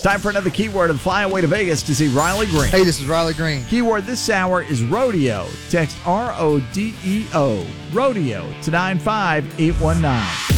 Time for another keyword and fly away to Vegas to see Riley Green. Hey, this is Riley Green. Keyword this hour is rodeo. Text RODEO, rodeo, to 95819.